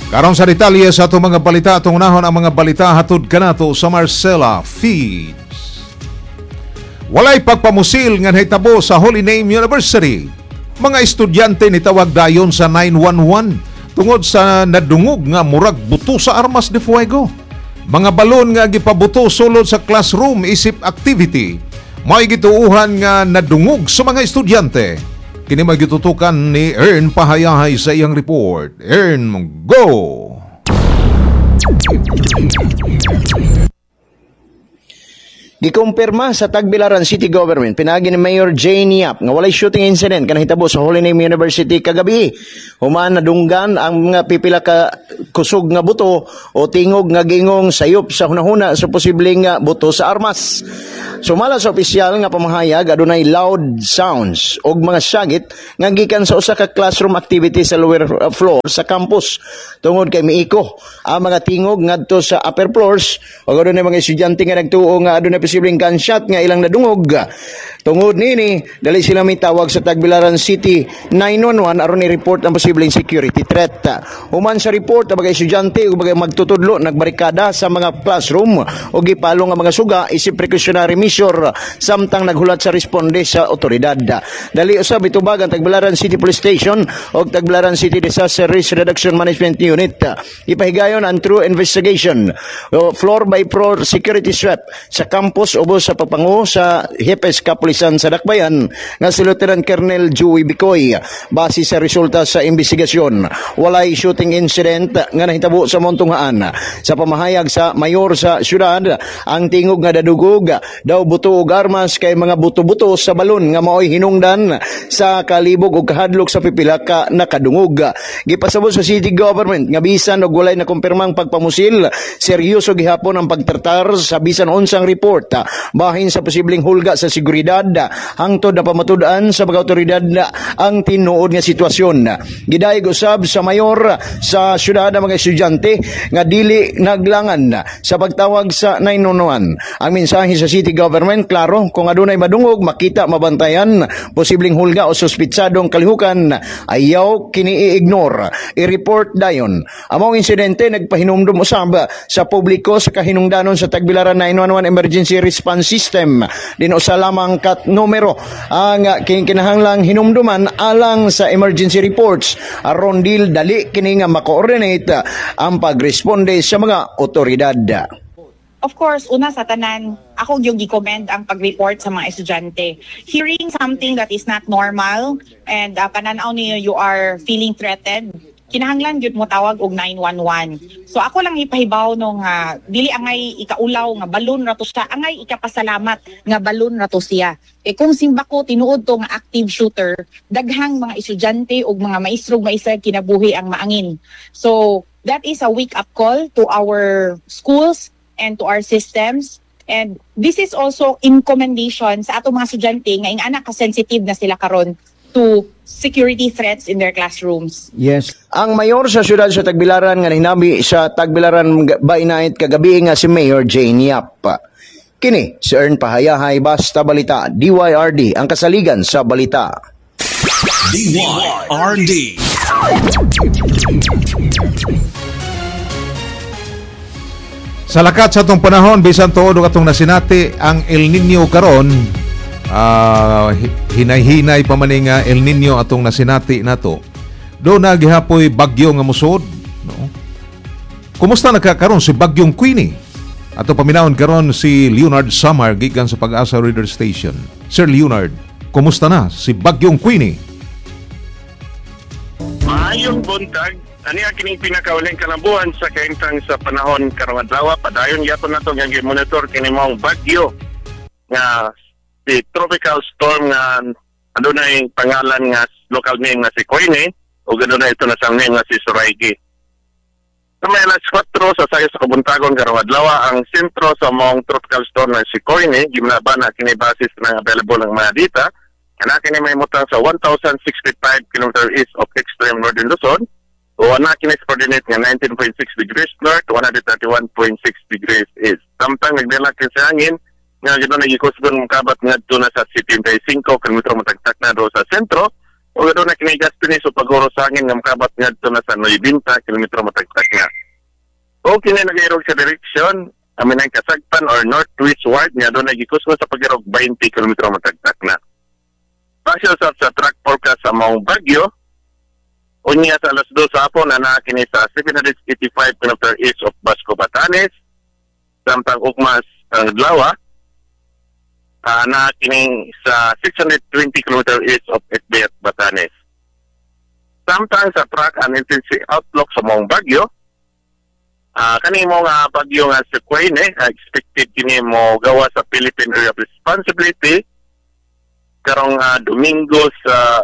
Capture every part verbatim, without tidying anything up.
Karon sa detalye sa atong mga balita, atong unahon ang mga balita hatod kanato sa Marcela Feeds. Walay pagpamusil nga nahitabo sa Holy Name University. Mga estudyante nitawag dayon sa nine one one tungod sa nadungog nga murag buto sa armas de fuego. Mga balon nga gipabuto sulod sa classroom isip activity. May gituuhan nga nadungog sa mga estudyante. Kini magitutukan ni Ern Pahayahay sa iyang report. Ern, go! Gikumpirma sa Tagbilaran City Government pinagi ni Mayor Jane Yap nga walay shooting incident ka nahitabo sa Holy Name University kagabi. Human nadunggan ang mga pipila ka kusog nga buto o tingog nga gingong sayop sa hunahuna sa posibleng nga buto sa armas. Sumala sa opisyal nga pamahayag adunay loud sounds og mga syagit nga gikan sa usa ka classroom activity sa lower floor sa campus. Tungod kay miiko ang mga tingog ngadto sa upper floors ug adunay mga estudyante nga nagtuo nga adunay posibleng gunshot nga ilang nadungog. Tungod nini dali sila mitawag sa Tagbilaran City nine one one aron i-report ang posibleng security threat. Human sa report ang mga estudyante ug mga magtutudlo nagbarikada sa mga classroom ug gipalo nga mga suga isip precautionary measure samtang naghulat sa responde sa otoridad. Dali usab itubag ang Tagbilaran City Police Station ug Tagbilaran City Disaster Risk Reduction Management Unit. Ipahigayon ang true investigation o floor by floor security sweep sa campus ubos sa pagpangu sa Hepes Kapulisan sa Dakbayan nga si Lieutenant Colonel Joey Bicoy. Base sa resulta sa investigasyon, walay shooting incident nga nahitabo sa Montunghaan. Sa pamahayag sa mayor sa syudad, ang tingog nga dadugog daw buto og armas kay mga buto-buto sa balon nga maoy hinungdan sa kalibog ug kahadlok sa pipila ka nakadungog. Gipasabot sa city government nga bisan og walay na kumpirmang pagpamusil, seryoso gihapon ang pagtratar sa bisan unsang report bahin sa posibleng hulga sa seguridad hangtod na pamatud-an sa mga otoridad ang tinuod nga sitwasyon. Gidayeg usab sa mayor sa syudad ang mga estudyante nga dili naglangan sa pagtawag sa nine one one. Ang mensahe sa city government klaro, kung adunay madungog makita mabantayan posibleng hulga o suspitsadong kalihukan ayaw kini i-ignore, i-report dayon. Among insidente nagpahinumdum usab sa publiko sa kahinungdanon sa Tagbilaran nine one one Emergency Response System. Din usa lamang kat numero ang kinahanglang hinumduman alang sa emergency reports aron dil dali kini nga ma-coordinate ang pagresponde sa mga otoridad. Of course, una sa tanan, ako yung gi-commend ang pag-report sa mga estudyante. Hearing something that is not normal and uh, pananaw niyo you are feeling threatened, kinahanglan gyud mo tawag og nine one one. So ako lang ipahibaw nung uh, dili angay ikaulaw nga balon ra to siya, angay ikapasalamat nga balon ra to siya. E kung simba ko tinuod to nga active shooter, daghang mga estudyante ug mga maestro maestra kinabuhi ang maangin. So that is a wake up call to our schools and to our systems. And this is also in commendation sa atong mga estudyante nga ing anak ka-sensitive na sila karon to security threats in their classrooms. Yes. Ang mayor sa syudad sa Tagbilaran nga hinabi sa Tagbilaran by night kagabi nga si Mayor Jane Yap. Kini si Ern Pahayahay, Basta Balita, D Y R D, ang kasaligan sa balita. D Y R D. Sa lakat sa itong panahon, bisan tuod atong nasinati ang El Nino karon, uh, hinay-hinay pa man nga El Nino atong nasinati nato. Do na gihapoy bagyo nga musod, no? Kumusta nakakaroon si bagyong Queenie? Ato paminahon karon si Leonard Samar gikan sa Pag-asa Radio Station. Sir Leonard, kumusta na si bagyong Queenie? Maayong buntag. Ani ang kining pinakauling kalambuan sa kaintang sa panahon karong adlaw. Padayon gyapon nato nga gi-monitor kini maong bagyo nga si tropical storm nga adunay pangalan nga local name nga si Queenie ug adunay ito na sang name nga si Suraigi. Sa may alas kwatro sa sayo sa kabuntagon karong adlaw ang sentro sa maong tropical storm nga si Queenie gimlaban na kini basis ng available ng mga data. Kana kini may mutang sa one thousand sixty-five kilometers east of extreme northern Luzon. O anak kinis coordinate nga nineteen point six degrees north, one thirty-one point six degrees east. Samtang nagdala kin sa hangin, nga gito nagikusgon mong kabat ngadto na sa seventy-five kilometers matagtak na do sa sentro, O gano'n na kinigas pinis o pag-uro sa hangin nga makabat nga ito na sa ninety kilometro matagtag nga. O kini nag-irog sa direksyon, amin ang kasagpan or northwestward nga doon nagikusgo sa pag-irog twenty kilometro matagtag na. Pasyo sa, sa track forecast sa Maong Bagyo, unya sa alas dos sa hapon na nakakini sa seven eighty-five kilometers east of Basco, Batanes, samtang ugmas ang Adlaw, uh, nakakini sa six twenty kilometers east of Etbiat, Batanes. Samtang sa track and intensity outlook sa Maong Bagyo, uh, kani mo nga bagyo nga si Quayne, uh, expected kini mo gawa sa Philippine Area of Responsibility karong uh, Domingo sa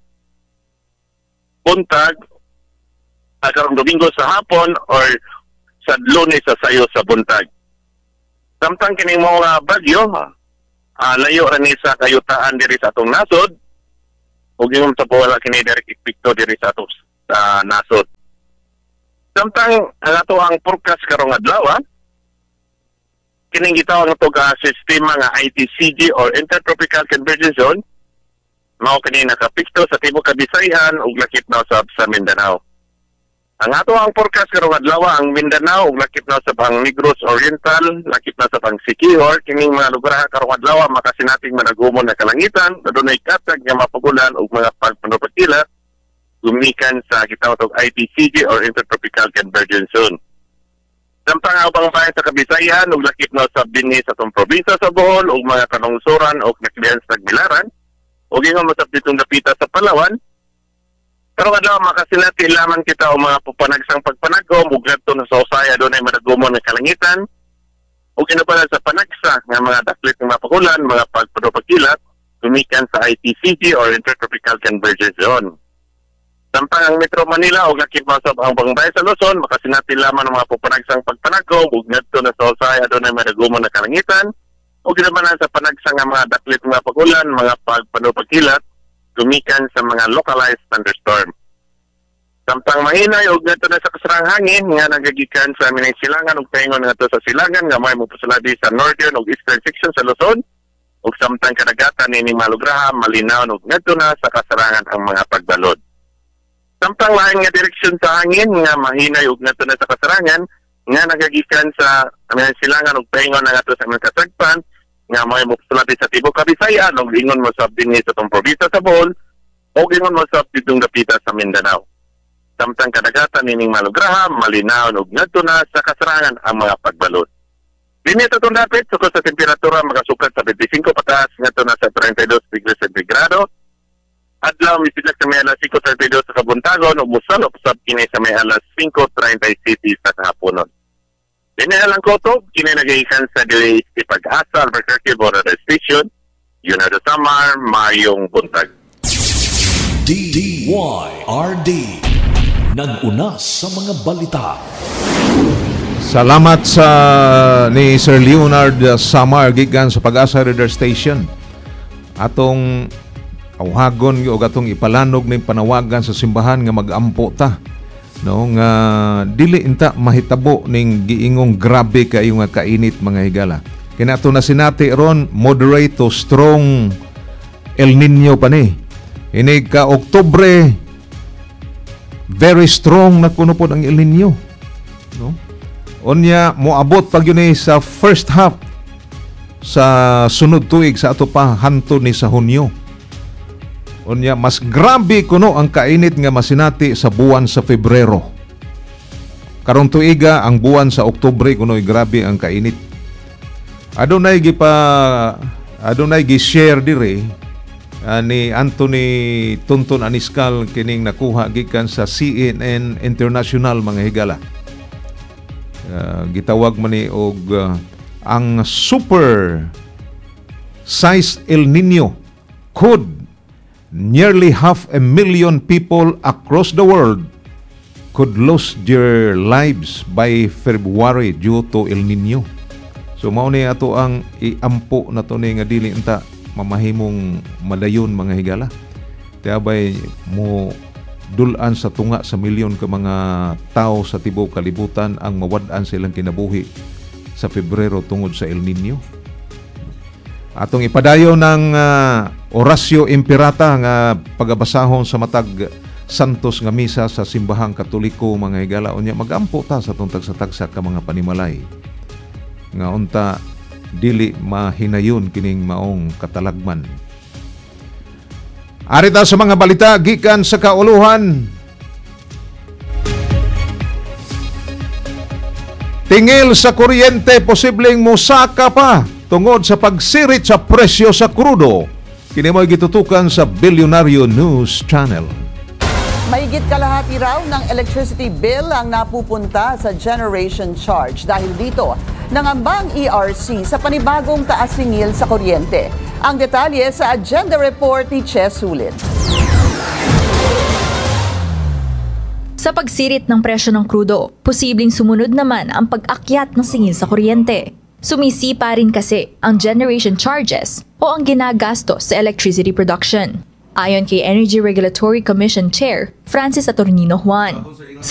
buntag, uh, karong Domingo sa hapon or sa Lunes sa sayo sa buntag. Samtang kining mga bagyo, uh, layo ra ni sa kayutaan diri sa atong nasod, ug yung sa wala kini direct epekto diri sa atong uh, nasod. Samtang ang ato ang forecast karong adlaw, kining gitawag ato ka sistema nga I T C G or Intertropical Convergence Zone, mao kini nakapikto sa tibuok Kabisayan ug lakip na sa, sa Mindanao. Ang ato ang forecast karong adlaw ang Mindanao ug lakip na sa pang Negros Oriental, lakip na sa pang Siquijor, kining mga lugar karong adlaw makasinating managumon na kalangitan, adunay katag nga mapagulan ug mga pagpanupakila gumikan sa gitawag og I T C G or Intertropical Convergence Zone. Samtang ang ubang bayan sa Kabisayan ug lakip na sa dinhi sa atong probinsya sa Bohol ug mga kanungsuran ug naklian sa Tagbilaran ug ingon mo sa pitong dapita sa Palawan. Pero kadlaw makasinati laman kita o mga pupanagsang pagpanagom ug ngadto na sa Usaya dunay madagumon nga kalangitan ug inubalan sa panagsa nga mga daklit nga mapagulan, mga pagpadupagkilat gumikan sa I T C G or Intertropical Convergence Zone. Samtang ang Metro Manila ug lakip na sa ang bangbayan sa Luzon makasinati laman ang mga pupanagsang pagpanagom ug ngadto na sa Usaya dunay madagumon nga kalangitan ug inubalan sa panagsa nga mga daklit nga pagulan, mga pagpadupagkilat gumikan sa mga localized thunderstorm. Samtang mahinay ug ngadto na sa kasarang hangin nga nagagikan sa aminang silangan ug paingon ngadto sa silangan nga may mopusalabi sa northern ug eastern section sa Luzon ug samtang kadagatan nining malugraha malinaw ug ngadto na sa kasarangan ang mga pagbalod. Samtang lain nga direksyon sa hangin nga mahinay ug ngadto na sa kasarangan nga nagagikan sa aminang silangan ug paingon ngadto sa mga kasagpan nga may mopusalabi sa tibuok Kabisayan ug ingon mo sa dinhi sa tong probinsya sa Bohol ug ingon mo sa pitong dapita sa Mindanao. Samtang kadagatan nining malugraha malinaw ug ngadto na sa kasarangan ang mga pagbalod. Dinhi sa tong dapit sukod sa temperatura makasukat sa twenty-five pataas ngadto na sa thirty-two degrees Centigrado. Adlaw misidlak sa may alas five thirty-two sa kabuntagon ug mosalop usab kini sa may alas five thirty sa kahaponon. Dini na lang ko to, kini nag-iikan sa dili Pag-asa, Albuquerque Border Station, yun na Samar, mayong buntag. D Y R D, nag-una sa mga balita. Salamat sa ni Sir Leonard Samar gikan sa Pag-asa Radar Station. Atong awhagon o atong ipalanog ning panawagan sa simbahan nga mag-ampo ta. No nga dili inta mahitabo ning giingong grabe kayo nga kainit mga higala. Kinato na sinati ron moderate to strong El Nino pa ni. Ini ka Oktubre very strong na kuno pod ang El Nino. No? Onya moabot pag yun sa first half sa sunod tuig sa ato pa hantod ni sa Hunyo. Unya mas grabe kuno ang kainit nga masinati sa buwan sa Febrero. Karong tuiga ang buwan sa Oktubre kuno grabe ang kainit. Adunay gipa adunay gi-share dire uh, ni Anthony Tonton Aniskal kining nakuha gikan sa C N N International mga higala. Uh, gitawag man ni og uh, ang super size El Nino could nearly half a million people across the world could lose their lives by February due to El Nino. So mao ni ato ang iampo na to ni nga dili unta mamahimong madayon mga higala. Tiabay mo dulan sa tunga sa milyon ka mga tao sa tibuok kalibutan ang mawad-an silang kinabuhi sa Pebrero tungod sa El Nino. Atong ipadayo ng uh, Orasio Impirata nga pagabasahon sa matag Santos nga misa sa simbahang Katoliko mga higala. Unya magampo ta sa itong tagsa-tagsa ka mga panimalay. Nga unta dili mahinayon kining maong katalagman. Arita sa mga balita gikan sa kauluhan. Tingil sa kuryente posibleng musaka pa tungod sa pagsirit sa presyo sa krudo. Kini mo'y gitutukan sa Bilyonaryo News Channel. Mahigit kalahati raw ng electricity bill ang napupunta sa generation charge. Dahil dito, nangamba ang E R C sa panibagong taas singil sa kuryente. Ang detalye sa Agenda Report ni Che Sulit. Sa pagsirit ng presyo ng krudo, posibleng sumunod naman ang pag-akyat ng singil sa kuryente. Sumisipa rin kasi ang generation charges o ang ginagasto sa electricity production. Ayon kay Energy Regulatory Commission Chair Francis Attornino Juan,